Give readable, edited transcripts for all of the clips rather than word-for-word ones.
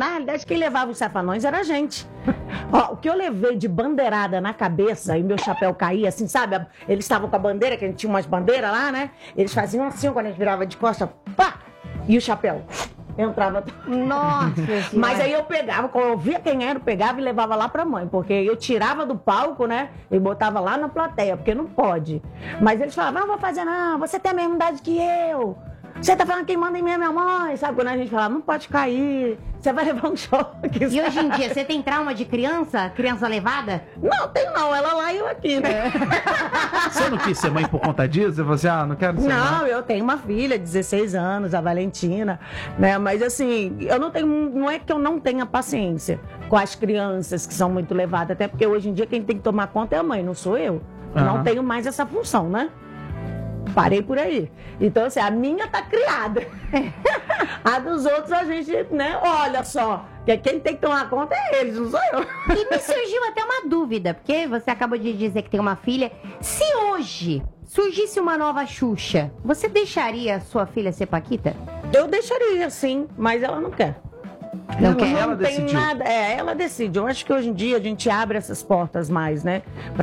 Na realidade, quem levava os safanões era a gente. Ó, o que eu levei de bandeirada na cabeça e meu chapéu caía, assim, sabe? Eles estavam com a bandeira, que a gente tinha umas bandeiras lá, né? Eles faziam assim, quando a gente virava de costa, pá! E o chapéu entrava. Nossa. Mas aí eu pegava, quando eu via quem era, eu pegava e levava lá pra mãe, porque eu tirava do palco, né? E botava lá na plateia, porque não pode. Mas eles falavam, não vou fazer não, você tem a mesma idade que eu. Você tá falando quem manda em mim é minha mãe, sabe? Quando a gente falava, não pode cair, você vai levar um choque. E hoje em dia, você tem trauma de criança? Criança levada? Não, tem não, ela lá e eu aqui, né? Você não quis ser mãe por conta disso? Você falou assim, não quero ser mãe. Não, eu tenho uma filha, 16 anos, a Valentina, né? Mas assim, eu não tenho, não é que eu não tenha paciência com as crianças que são muito levadas, até porque hoje em dia quem tem que tomar conta é a mãe, não sou eu. Não tenho mais essa função, né? Parei por aí. Então, assim, a minha tá criada. A dos outros a gente, né, olha só. Que quem tem que tomar conta é eles, não sou eu. E me surgiu até uma dúvida, porque você acabou de dizer que tem uma filha. Se hoje surgisse uma nova Xuxa, você deixaria a sua filha ser Paquita? Eu deixaria, sim, mas ela não quer. Não quer? Ela tem decidiu. nada. Ela decide. Eu acho que hoje em dia a gente abre essas portas mais, né?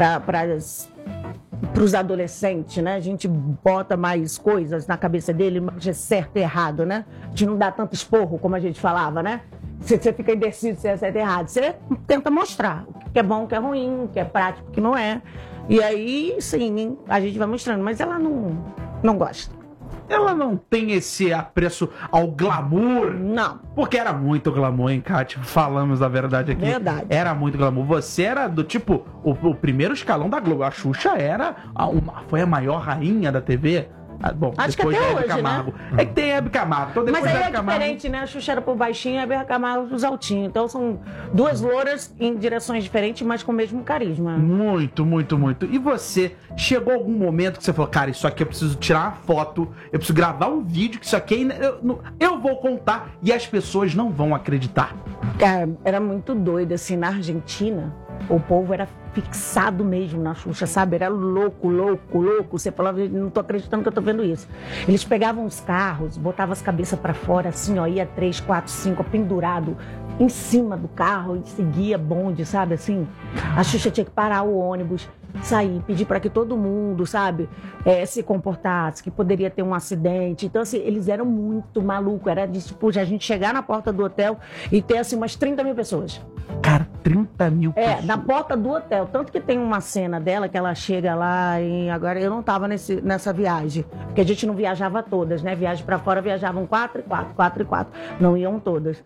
Para os adolescentes, né? A gente bota mais coisas na cabeça dele, de certo e errado, né? A gente não dá tanto esporro, como a gente falava, né? Você fica indeciso se é certo e errado. Você tenta mostrar o que é bom, o que é ruim, o que é prático, o que não é. E aí, sim, a gente vai mostrando. Mas ela não gosta. Ela não tem esse apreço ao glamour. Não. Porque era muito glamour, hein, Kátia? Falamos a verdade aqui. Verdade. Era muito glamour. Você era do tipo, o primeiro escalão da Globo. A Xuxa foi a maior rainha da TV. Bom, Acho que depois até da Hebe hoje, Camargo. né? É que tem Hebe Camargo. Então, depois Mas aí da é Hebe Camargo... diferente, né? A Xuxa era por baixinho e a Hebe Camargo pros altinhos. Então são duas louras em direções diferentes, mas com o mesmo carisma. Muito, muito, muito. E você, chegou algum momento que você falou, cara, isso aqui eu preciso tirar uma foto, eu preciso gravar um vídeo, que isso aqui eu vou contar e as pessoas não vão acreditar. Cara, era muito doido, assim, na Argentina, o povo era fixado mesmo na Xuxa, sabe? Era louco, louco, louco. Você falava, não tô acreditando que eu tô vendo isso. Eles pegavam os carros, botavam as cabeças pra fora, assim, ó, ia 3, 4, 5, pendurado em cima do carro e seguia bonde, sabe, assim? A Xuxa tinha que parar o ônibus, sair, pedir para que todo mundo, sabe, se comportasse, que poderia ter um acidente. Então, assim, eles eram muito malucos. Era de, tipo, a gente chegar na porta do hotel e ter, assim, umas 30 mil pessoas. Cara, 30 mil pessoas. Na porta do hotel. Tanto que tem uma cena dela que ela chega lá e agora eu não tava nessa viagem, porque a gente não viajava todas, né? Viagem para fora viajavam 4 e 4, 4 e 4. Não iam todas.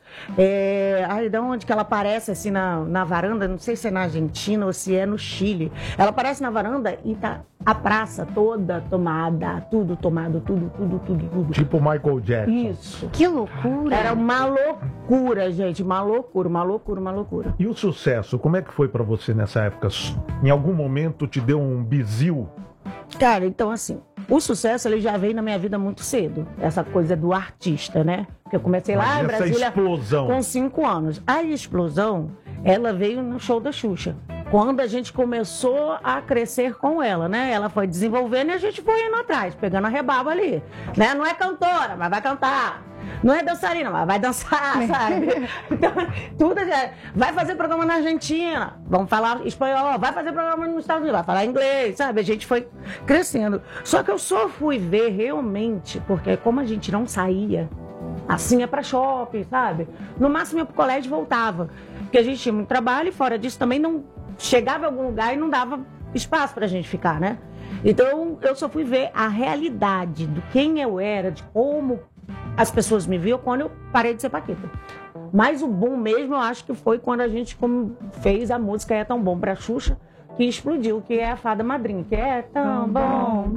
Aí de onde que ela aparece assim na varanda, não sei se é na Argentina ou se é no Chile. Ela aparece na varanda e tá a praça toda tomada, tudo tomado, tudo. Tipo Michael Jackson. Isso. Que loucura! Era uma loucura, gente, uma loucura. E o sucesso, como é que foi pra você nessa época? Em algum momento te deu um bizil? Cara, então assim, o sucesso ele já veio na minha vida muito cedo. Essa coisa do artista, né? Porque eu comecei lá em Brasília explosão. com 5 anos. A explosão, ela veio no show da Xuxa. Quando a gente começou a crescer com ela, né? Ela foi desenvolvendo e a gente foi indo atrás, pegando a rebaba ali. Né? Não é cantora, mas vai cantar. Não é dançarina, mas vai dançar, sabe? Então, tudo vai fazer programa na Argentina, vamos falar espanhol, vai fazer programa nos Estados Unidos, vai falar inglês, sabe? A gente foi crescendo. Só que eu só fui ver realmente, porque como a gente não saía, assim é pra shopping, sabe? No máximo ia pro colégio e voltava. Porque a gente tinha muito trabalho e fora disso também não chegava em algum lugar e não dava espaço pra gente ficar, né? Então eu só fui ver a realidade do quem eu era, de como as pessoas me viam quando eu parei de ser Paquita. Mas o boom mesmo, eu acho que foi quando a gente fez a música É Tão Bom pra Xuxa, que explodiu, que é a Fada Madrinha, que é tão bom,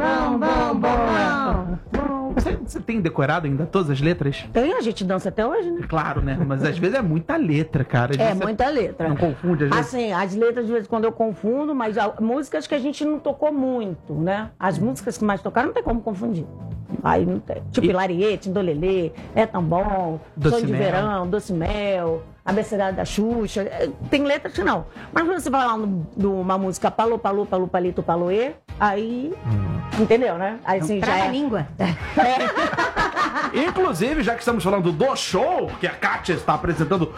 bom. Você tem decorado ainda todas as letras? Tem, a gente dança até hoje, né? Claro, né? Mas às vezes é muita letra, cara. Às É, vezes muita letra. Não confunde, às vezes? Assim, as letras de vez em quando eu confundo, mas músicas que a gente não tocou muito, né? As músicas que mais tocaram não tem como confundir. Aí não tem. Tipo, Hilariete, Indolelê, É Tão Bom, Doce Sonho de Mel. Verão, Doce Mel, Abecedário da Xuxa. Tem letras que não. Mas quando você vai lá numa música Palô, Palô, Palô, Palito, Paloê, aí. Entendeu, né? Aí assim, já Trava a é. língua. Inclusive, já que estamos falando do show, que a Kátia está apresentando